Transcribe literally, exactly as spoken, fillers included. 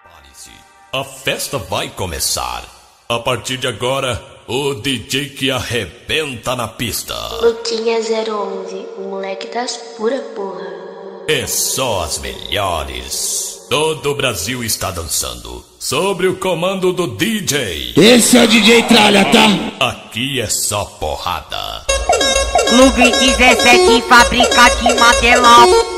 Prepare-se, a festa vai começar. A partir de agora, o D J que arrebenta na pista. Luquinha zero onze, o moleque das pura porra. É só as melhores. Todo o Brasil está dançando sobre o comando do D J. Esse é o D J Tralha, tá? Aqui é só porrada. Clube dezessete, fábrica de Madelão.